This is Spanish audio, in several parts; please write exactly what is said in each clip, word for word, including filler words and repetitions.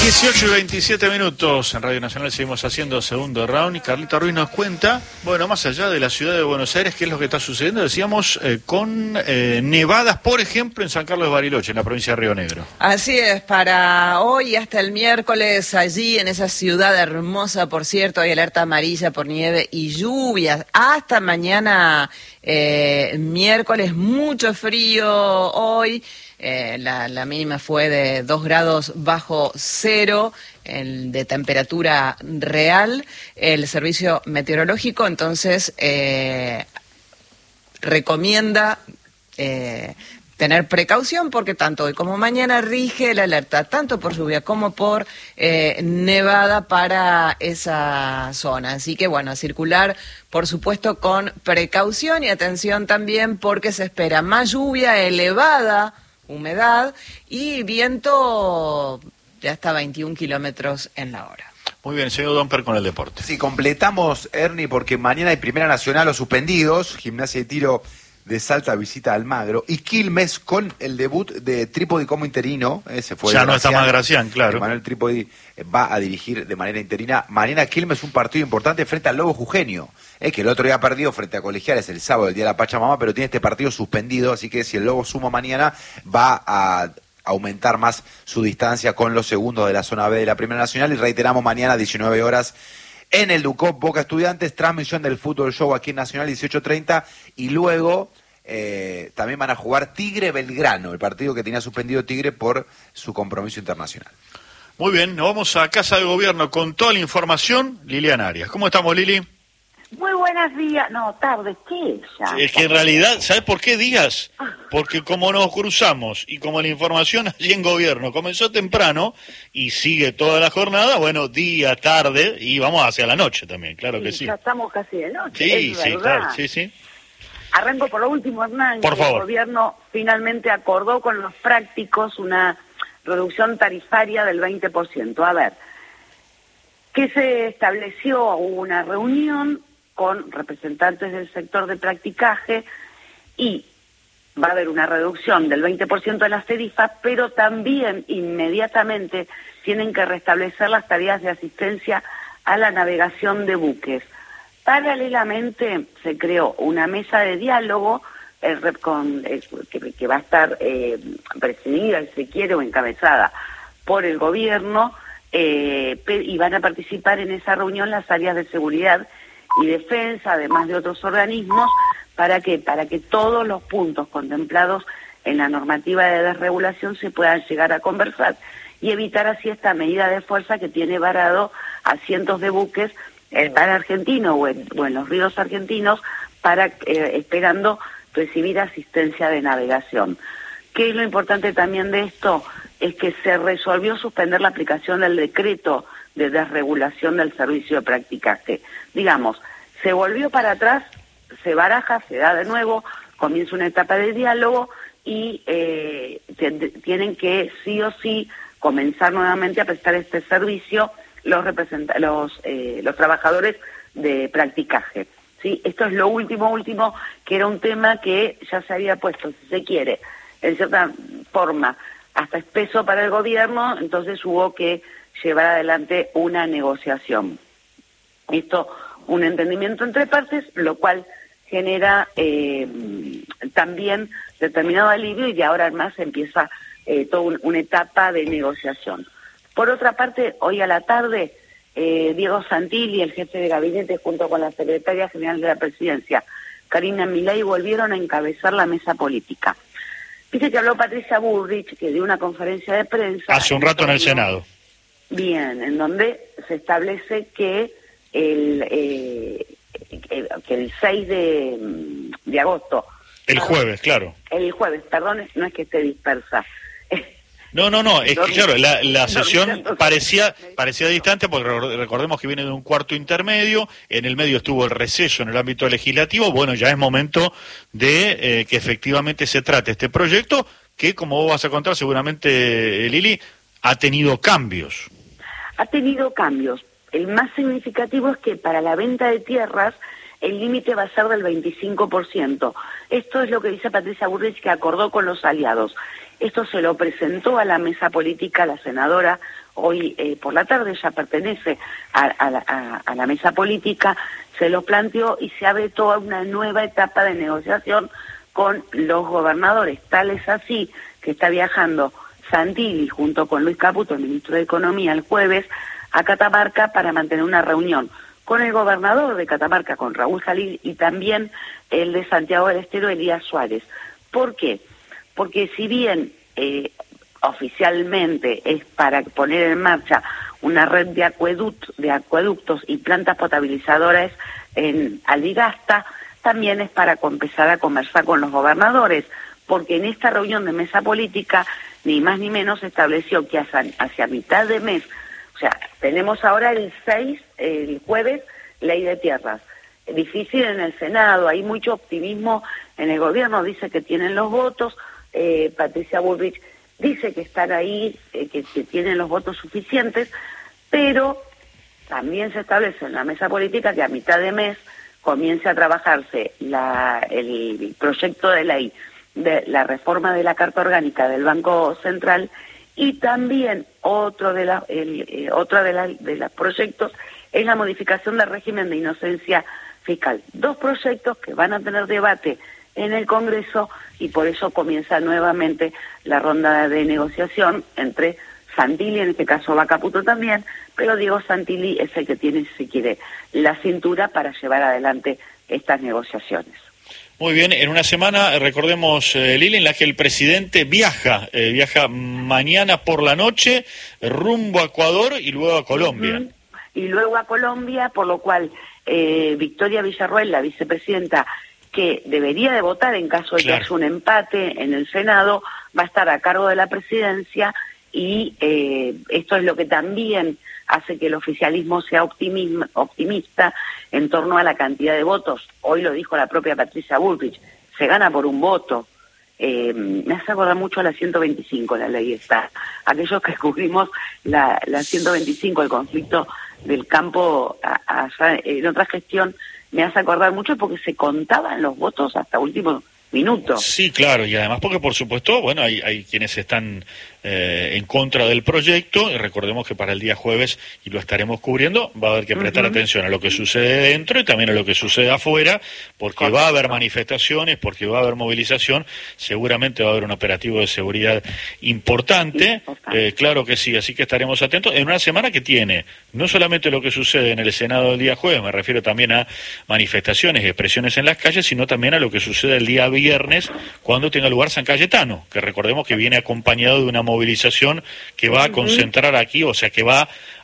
dieciocho y veintisiete minutos en Radio Nacional, seguimos haciendo segundo round y Carlito Ruiz nos cuenta, bueno, más allá de la ciudad de Buenos Aires, qué es lo que está sucediendo, decíamos, eh, con eh, nevadas, por ejemplo, en San Carlos de Bariloche, en la provincia de Río Negro. Así es, para hoy hasta el miércoles, allí en esa ciudad hermosa, por cierto, hay alerta amarilla por nieve y lluvias, hasta mañana eh, miércoles, mucho frío hoy. Eh, la, la mínima fue de dos grados bajo cero el de temperatura real. El servicio meteorológico entonces eh, recomienda eh, tener precaución porque tanto hoy como mañana rige la alerta, tanto por lluvia como por eh, nevada para esa zona. Así que bueno, a circular por supuesto con precaución y atención también porque se espera más lluvia elevada, humedad y viento de hasta veintiún kilómetros en la hora. Muy bien, señor Domper con el deporte. Sí, completamos, Ernie, porque mañana hay Primera Nacional o suspendidos, Gimnasia y Tiro de Salta visita Almagro, y Quilmes con el debut de Trípodi como interino. Ese fue ya no está más Gracián, claro. Manuel Trípodi va a dirigir de manera interina. Mañana Quilmes un partido importante frente al Lobo Jujeño, eh, que el otro día perdió frente a Colegiales el sábado, el día de la Pachamama, pero tiene este partido suspendido, así que si el Lobo suma mañana va a aumentar más su distancia con los segundos de la zona B de la Primera Nacional. Y reiteramos, mañana diecinueve horas en el Ducop, Boca Estudiantes, transmisión del Fútbol Show aquí en Nacional dieciocho treinta, y luego eh, también van a jugar Tigre Belgrano, el partido que tenía suspendido Tigre por su compromiso internacional. Muy bien, nos vamos a Casa de Gobierno con toda la información. Liliana Arias. ¿Cómo estamos, Lili? Muy buenos días. No, tarde, ¿qué es ya? Es que en realidad, ¿sabes por qué días? Porque como nos cruzamos y como la información allí en Gobierno comenzó temprano y sigue toda la jornada, bueno, día, tarde y vamos hacia la noche también, claro sí, que sí. Ya estamos casi de noche. Sí, es sí, verdad. claro, sí, sí. Arranco por lo último, Hernán. Por favor. El Gobierno finalmente acordó con los prácticos una reducción tarifaria del veinte por ciento. A ver, ¿qué se estableció? Hubo una reunión con representantes del sector de practicaje y va a haber una reducción del veinte por ciento de las tarifas, pero también inmediatamente tienen que restablecer las tareas de asistencia a la navegación de buques. Paralelamente se creó una mesa de diálogo eh, con, eh, que, que va a estar eh, presidida, si se quiere, o encabezada por el gobierno, eh, y van a participar en esa reunión las áreas de seguridad y defensa, además de otros organismos. ¿Para qué? Para que todos los puntos contemplados en la normativa de desregulación se puedan llegar a conversar y evitar así esta medida de fuerza que tiene varado a cientos de buques en el mar argentino o en, o en los ríos argentinos para eh, esperando recibir asistencia de navegación. ¿Qué es lo importante también de esto? Es que se resolvió suspender la aplicación del decreto de desregulación del servicio de practicaje. Digamos, se volvió para atrás, se baraja, se da de nuevo, comienza una etapa de diálogo y eh, tienen que sí o sí comenzar nuevamente a prestar este servicio los representa los eh, los trabajadores de practicaje. ¿Sí? Esto es lo último, último, que era un tema que ya se había puesto, si se quiere, en cierta forma, hasta espeso para el gobierno, entonces hubo que llevar adelante una negociación. Esto, un entendimiento entre partes, lo cual genera eh, también determinado alivio y de ahora en más empieza eh, toda un, una etapa de negociación. Por otra parte, hoy a la tarde, eh, Diego Santilli, el jefe de gabinete, junto con la secretaria general de la Presidencia, Karina Milei, volvieron a encabezar la mesa política. Dice que habló Patricia Bullrich, que dio una conferencia de prensa. Hace un rato en el Senado. Bien, en donde se establece que el eh, que el seis de agosto... El jueves, claro. El jueves, perdón, no es que esté dispersa. No, no, no, es que claro, la, la sesión no, parecía parecía distante porque recordemos que viene de un cuarto intermedio, en el medio estuvo el receso en el ámbito legislativo, bueno, ya es momento de eh, que efectivamente se trate este proyecto que, como vos vas a contar seguramente, Lili, ha tenido cambios. Ha tenido cambios. El más significativo es que para la venta de tierras el límite va a ser del veinticinco por ciento. Esto es lo que dice Patricia Bullrich, que acordó con los aliados. Esto se lo presentó a la mesa política la senadora hoy eh, por la tarde, ella pertenece a, a, la, a, a la mesa política, se lo planteó y se abre toda una nueva etapa de negociación con los gobernadores. Tal es así que está viajando Santilli junto con Luis Caputo, el ministro de Economía, el jueves a Catamarca para mantener una reunión con el gobernador de Catamarca, con Raúl Jalil, y también el de Santiago del Estero, Elías Suárez. ¿Por qué? Porque si bien eh, oficialmente es para poner en marcha una red de, acueduct, de acueductos y plantas potabilizadoras en Albigasta, también es para empezar a conversar con los gobernadores, porque en esta reunión de mesa política, ni más ni menos, se estableció que hacia, hacia mitad de mes, o sea, tenemos ahora el seis, el jueves, ley de tierras. Difícil en el Senado, hay mucho optimismo en el gobierno, dice que tienen los votos, eh, Patricia Bullrich dice que están ahí, eh, que, que tienen los votos suficientes, pero también se establece en la mesa política que a mitad de mes comience a trabajarse la, el proyecto de ley de la reforma de la Carta Orgánica del Banco Central, y también otro de la, el, eh, otra de, la, de los proyectos es la modificación del régimen de inocencia fiscal. Dos proyectos que van a tener debate en el Congreso y por eso comienza nuevamente la ronda de negociación entre Santilli, en este caso va Caputo también, pero Diego Santilli es el que tiene, si quiere, la cintura para llevar adelante estas negociaciones. Muy bien, en una semana, recordemos, eh, Lili, en la que el presidente viaja, eh, viaja mañana por la noche rumbo a Ecuador y luego a Colombia. Uh-huh. Y luego a Colombia, por lo cual eh, Victoria Villarroel, la vicepresidenta, que debería de votar en caso de claro. que haya un empate en el Senado, va a estar a cargo de la presidencia, y eh, esto es lo que también hace que el oficialismo sea optimista en torno a la cantidad de votos. Hoy lo dijo la propia Patricia Bullrich, se gana por un voto. Eh, me hace acordar mucho a la ciento veinticinco, la ley está. Aquellos que descubrimos la, la ciento veinticinco, el conflicto del campo a, a, en otra gestión, me hace acordar mucho porque se contaban los votos hasta último minuto. Sí, claro, y además porque por supuesto, bueno, hay, hay quienes están eh, en contra del proyecto, y recordemos que para el día jueves, y lo estaremos cubriendo, va a haber que prestar uh-huh. atención a lo que sucede dentro y también a lo que sucede afuera, porque Correcto. va a haber manifestaciones, porque va a haber movilización, seguramente va a haber un operativo de seguridad importante, importante. Eh, claro que sí, así que estaremos atentos en una semana que tiene no solamente lo que sucede en el Senado el día jueves, me refiero también a manifestaciones y expresiones en las calles, sino también a lo que sucede el día viernes cuando tenga lugar San Cayetano, que recordemos que viene acompañado de una movilización que va a concentrar aquí, o sea que va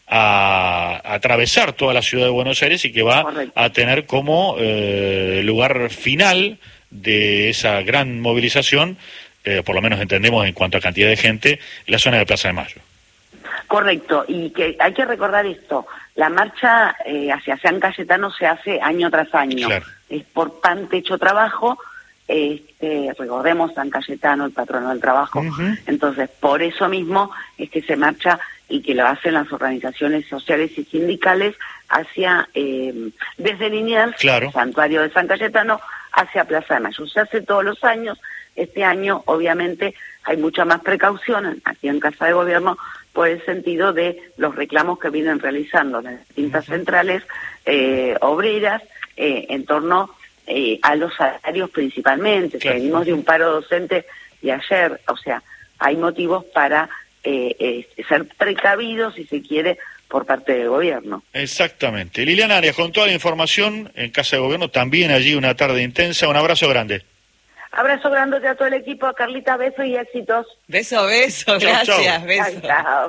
a, a atravesar toda la ciudad de Buenos Aires y que va Correcto. a tener como eh, lugar final de esa gran movilización, eh, por lo menos entendemos en cuanto a cantidad de gente, la zona de Plaza de Mayo. Correcto, y que hay que recordar esto, la marcha eh, hacia San Cayetano se hace año tras año, claro. es por pan, techo, trabajo. Este, recordemos San Cayetano, el patrono del trabajo, uh-huh. entonces por eso mismo es que se marcha y que lo hacen las organizaciones sociales y sindicales hacia, eh, desde Liniers, claro. el santuario de San Cayetano, hacia Plaza de Mayo. Se hace todos los años, este año obviamente hay mucha más precaución aquí en Casa de Gobierno por el sentido de los reclamos que vienen realizando las distintas uh-huh. centrales eh, obreras eh, en torno Eh, a los salarios principalmente, claro. venimos de un paro docente de ayer, o sea, hay motivos para eh, eh, ser precavidos, si se quiere, por parte del gobierno. Exactamente. Liliana Arias, con toda la información en Casa de Gobierno, también allí una tarde intensa, un abrazo grande. Abrazo grande a todo el equipo, a Carlita, besos y éxitos. Beso, beso, chau, gracias, chau. beso. Chao.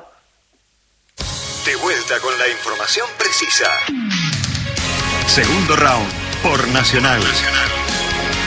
De vuelta con la información precisa. Segundo round por Nacional. Nacional.